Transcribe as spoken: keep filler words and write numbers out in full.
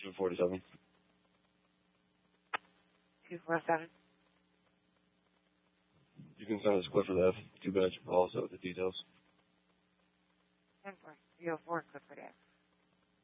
two forty-seven. two forty-seven. You can send us Clifford F. Two badge also with the details. ten four three oh four Clifford F.